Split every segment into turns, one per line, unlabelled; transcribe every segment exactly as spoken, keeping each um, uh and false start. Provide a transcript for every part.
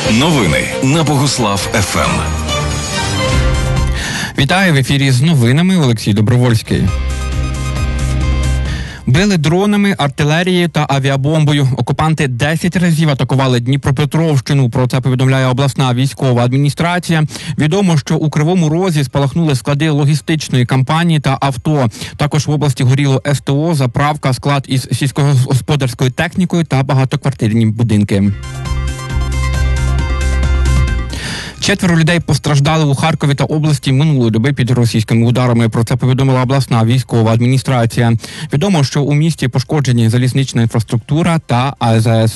Новини на Богуслав-ФМ.
Вітаю, в ефірі з новинами Олексій Добровольський. Били дронами, артилерією та авіабомбою. Окупанти десять разів атакували Дніпропетровщину. Про це повідомляє обласна військова адміністрація. Відомо, що у Кривому Розі спалахнули склади логістичної компанії та авто. Також в області горіло ес те о, заправка, склад із сільськогосподарською технікою та багатоквартирні будинки. Четверо людей постраждали у Харкові та області минулої доби під російськими ударами. Про це повідомила обласна військова адміністрація. Відомо, що у місті пошкоджені залізнична інфраструктура та а ес ес.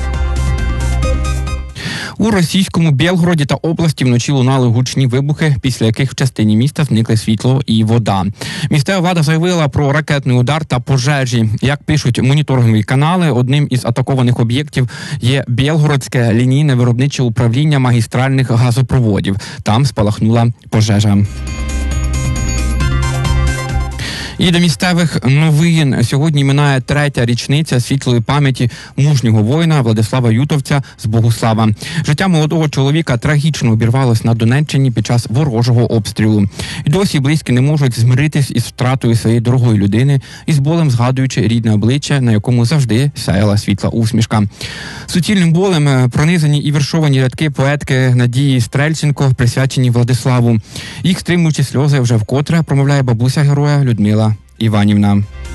У російському Білгороді та області вночі лунали гучні вибухи, після яких в частині міста зникли світло і вода. Місцева влада заявила про ракетний удар та пожежі. Як пишуть моніторингові канали, одним із атакованих об'єктів є Білгородське лінійне виробниче управління магістральних газопроводів. Там спалахнула пожежа. І до місцевих новин. Сьогодні минає третя річниця світлої пам'яті мужнього воїна Владислава Ютовця з Богуслава. Життя молодого чоловіка трагічно обірвалось на Донеччині під час ворожого обстрілу. І досі близькі не можуть змиритись із втратою своєї дорогої людини і з болем згадуючи рідне обличчя, на якому завжди сяяла світла усмішка. Суцільним болем пронизані і віршовані рядки поетки Надії Стрельченко, присвячені Владиславу. Їх стримуючи сльози вже вкотре промовляє бабуся героя Людмила Іванівна.